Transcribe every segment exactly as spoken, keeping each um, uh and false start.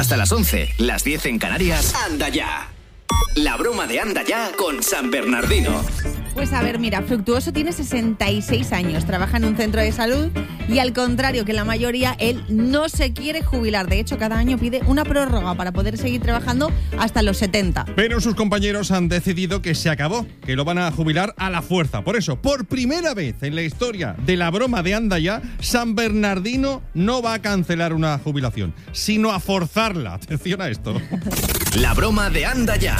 Hasta las once, las diez en Canarias. Anda ya. La broma de Anda ya con San Bernardino. Pues a ver, mira, Fructuoso tiene sesenta y seis años, trabaja en un centro de salud y al contrario que la mayoría, él no se quiere jubilar. De hecho, cada año pide una prórroga para poder seguir trabajando hasta los setenta. Pero sus compañeros han decidido que se acabó, que lo van a jubilar a la fuerza. Por eso, por primera vez en la historia de la broma de Anda ya, San Bernardino no va a cancelar una jubilación, sino a forzarla. Atención a esto. La broma de Anda ya.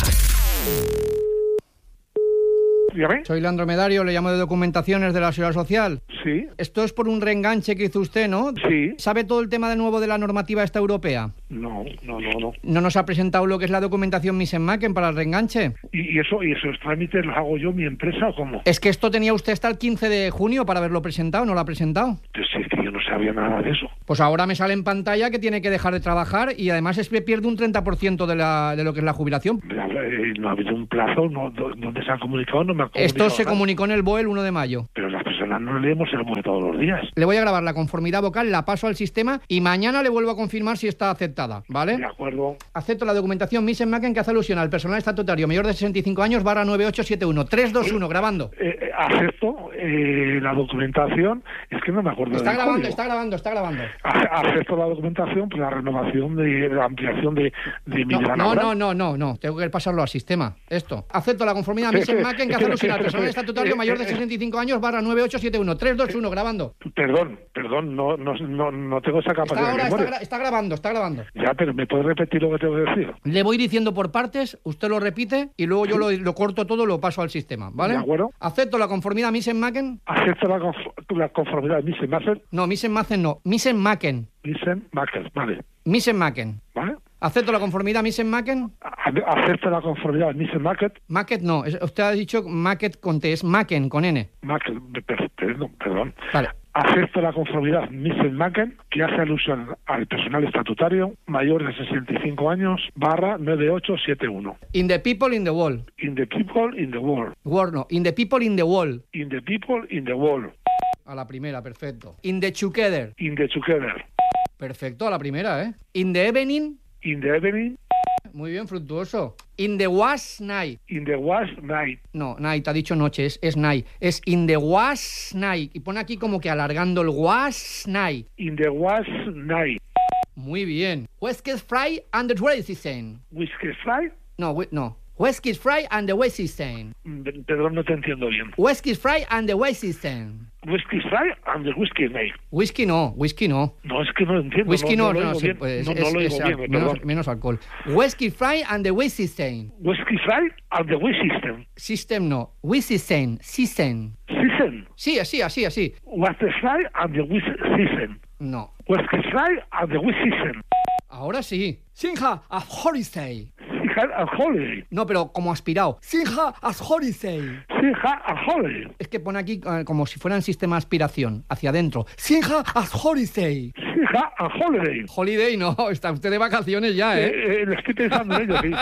Dígame. Soy Leandro Medario, le llamo de Documentaciones de la Seguridad Social. Sí. Esto es por un reenganche que hizo usted, ¿no? Sí. ¿Sabe todo el tema de nuevo de la normativa esta europea? No, no, no, no. ¿No nos ha presentado lo que es la documentación Misen-Macken para el reenganche? ¿Y, y eso y esos trámites los hago yo, mi empresa, o cómo? Es que esto tenía usted hasta el quince de junio para haberlo presentado, ¿no lo ha presentado? Pues es que yo no sabía nada de eso. Pues ahora me sale en pantalla que tiene que dejar de trabajar y además es que pierde un treinta por ciento de, la, de lo que es la jubilación. Eh, No ha habido un plazo, no, ¿dónde se han comunicado? No me han comunicado. Esto se nada. comunicó en el B O E el uno de mayo. Pero las personas no leemos el B O E todos los días. Le voy a grabar la conformidad vocal, la paso al sistema y mañana le vuelvo a confirmar si está aceptada, ¿vale? De acuerdo. Acepto la documentación Misen-Macken que hace alusión al personal estatutario mayor de sesenta y cinco años barra nueve ocho siete uno. tres dos uno, grabando. Eh, eh, acepto eh, la documentación, es que no me acuerdo Está del grabando, código. está grabando, está grabando. A- Acepto la documentación por la renovación de la ampliación de, de mi No, gran no, obra. no, no, no, no, tengo que pasarlo al sistema. Esto. Acepto la conformidad Espera, Misen-Macken que hace espera, alusión al espera, personal espera, estatutario eh, mayor de eh, sesenta y cinco años barra nueve ocho siete uno. tres dos uno, grabando. Perdón, perdón, no, no, no, no tengo esa Está capacidad ahora, de está, memoria. gra- está grabando, está grabando. Ya, pero ¿me puedes repetir lo que tengo que decir? Le voy diciendo por partes, usted lo repite y luego yo lo, lo corto todo, lo paso al sistema, ¿vale? De acuerdo. Acepto la conformidad Misen-Macken. Acepto la, conf- la conformidad de Misen-Macken. No, Misen-Macken no, Misen-Macken. Misen-Macken, vale. Misen-Macken. ¿Vale? Acepto la conformidad Misen-Macken. A- Acepto la conformidad de Misen-Macken. Macket no, es- usted ha dicho Macket con T, es Macken con N. Macken, per- perdón, perdón. Vale. Acepto la conformidad Misen-Macken, que hace alusión al personal estatutario mayor de sesenta y cinco años, barra nueve ocho siete uno. In the people in the wall. In the people in the world. World no, in the people in the wall. In the people in the world. A la primera, perfecto. In the together. In the together. Perfecto, a la primera, ¿eh? In the evening. In the evening. Muy bien, Fructuoso. In the was night. In the was night. No, night, ha dicho noche, es, es night. Es in the was night. Y pone aquí como que alargando el was night. In the was night. Muy bien. Whiskey fry and the West Season. Whiskey fry. No, wi- no. Whiskey fry and the West Season. Mm, Perdón, no te entiendo bien. Whiskey fry and the West Season. Whiskey fry and the whiskey night. Whisky no, whisky no. No, es que no lo entiendo. Whisky no, no, no, lo oigo sí, bien. pues, no, es, no lo es oigo al- bien, menos, perdón. menos alcohol. Whiskey fry and the Whisky Season. Whiskey fry and the whiskey system. System no, Whisky Season, Season. Season. Sí, así, así, así. Whiskey fry and the whiskey season. No. Whiskey fry and the whiskey season. Ahora sí. Sinha a holiday. Sinha a holiday. No, pero como aspirado. Sinha a holiday. Sinha a holiday. Es que pone aquí eh, como si fuera un sistema de aspiración, hacia adentro. Sinha a holiday. Sinha a holiday. Holiday no, está usted de vacaciones ya, ¿eh? Eh, eh, le estoy pensando en ello, sí.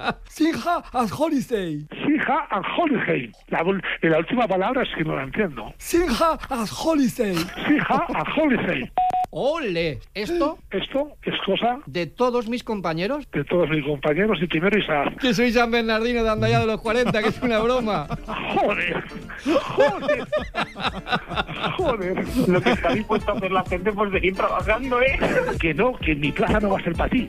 Sinha a holiday. Sinha a holiday. La, ul- la última palabra es que no la entiendo. Sinha a holiday. Sinha a holiday. Ole, esto Esto es cosa de todos mis compañeros. de todos mis compañeros y primero Isaac. Que soy San Bernardino de Andaya de los cuarenta, que es una broma. Joder, joder, joder. Lo que está dispuesto a hacer la gente por seguir trabajando, ¿eh? Que no, que mi plaza no va a ser para ti.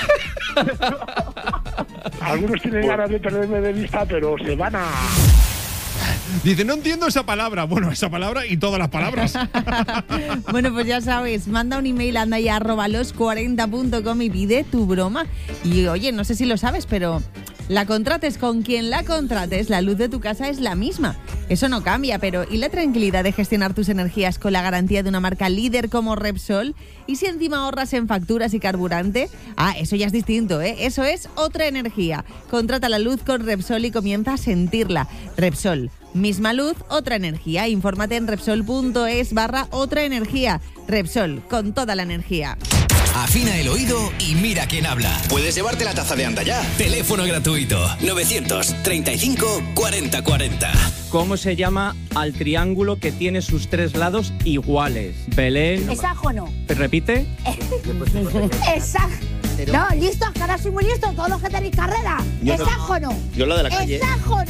Algunos tienen ganas de perderme de vista, pero se van a... Dice, no entiendo esa palabra. Bueno, esa palabra y todas las palabras. Bueno, pues ya sabes, manda un email a andaya arroba los cuarenta punto com y pide tu broma. Y oye, no sé si lo sabes, pero la contrates con quien la contrates, la luz de tu casa es la misma. Eso no cambia, pero ¿y la tranquilidad de gestionar tus energías con la garantía de una marca líder como Repsol? ¿Y si encima ahorras en facturas y carburante? Ah, eso ya es distinto, ¿eh? Eso es otra energía. Contrata la luz con Repsol y comienza a sentirla. Repsol, misma luz, otra energía. Infórmate en Repsol.es barra otra energía. Repsol, con toda la energía. Afina el oído y mira quién habla. Puedes llevarte la taza de Anda ya. Teléfono gratuito novecientos treinta y cinco cuarenta cuarenta. ¿Cómo se llama al triángulo que tiene sus tres lados iguales? Belén. Hexágono. ¿Repite? Hexá- delantero. No, listos, que ahora soy muy listo, todos los que tenéis carrera. Yo no. ¿Es ajo o no? Yo la de la calle. ¿Es ajo o no?